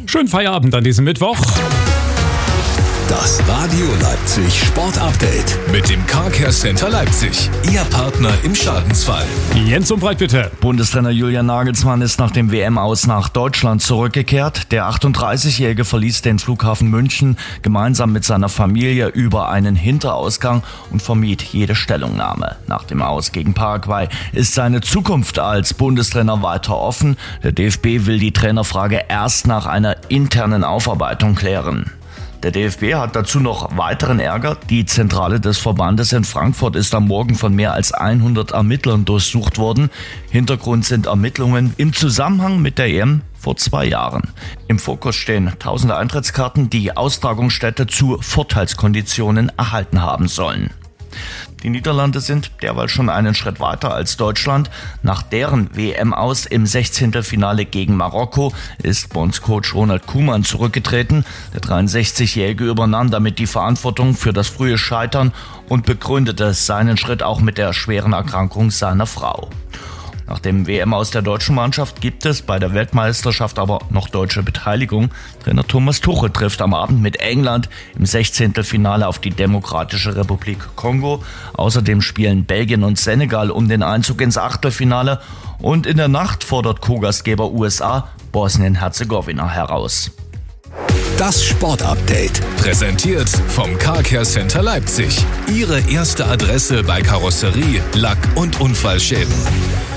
Schönen Feierabend an diesem Mittwoch. Das Radio Leipzig Sport Update mit dem Car Care Center Leipzig. Ihr Partner im Schadensfall. Jens Umbreit, bitte. Bundestrainer Julian Nagelsmann ist nach dem WM-Aus nach Deutschland zurückgekehrt. Der 38-Jährige verließ den Flughafen München gemeinsam mit seiner Familie über einen Hinterausgang und vermied jede Stellungnahme. Nach dem Aus gegen Paraguay ist seine Zukunft als Bundestrainer weiter offen. Der DFB will die Trainerfrage erst nach einer internen Aufarbeitung klären. Der DFB hat dazu noch weiteren Ärger. Die Zentrale des Verbandes in Frankfurt ist am Morgen von mehr als 100 Ermittlern durchsucht worden. Hintergrund sind Ermittlungen im Zusammenhang mit der EM vor 2 Jahren. Im Fokus stehen tausende Eintrittskarten, die Austragungsstätte zu Vorteilskonditionen erhalten haben sollen. Die Niederlande sind derweil schon einen Schritt weiter als Deutschland. Nach deren WM-Aus im 16. Finale gegen Marokko ist Bondscoach Ronald Koeman zurückgetreten. Der 63-Jährige übernahm damit die Verantwortung für das frühe Scheitern und begründete seinen Schritt auch mit der schweren Erkrankung seiner Frau. Nach dem WM-Aus der deutschen Mannschaft gibt es bei der Weltmeisterschaft aber noch deutsche Beteiligung. Trainer Thomas Tuchel trifft am Abend mit England im 16. Finale auf die Demokratische Republik Kongo. Außerdem spielen Belgien und Senegal um den Einzug ins Achtelfinale. Und in der Nacht fordert Co-Gastgeber USA Bosnien-Herzegowina heraus. Das Sportupdate, präsentiert vom Car Care Center Leipzig. Ihre erste Adresse bei Karosserie, Lack- und Unfallschäden.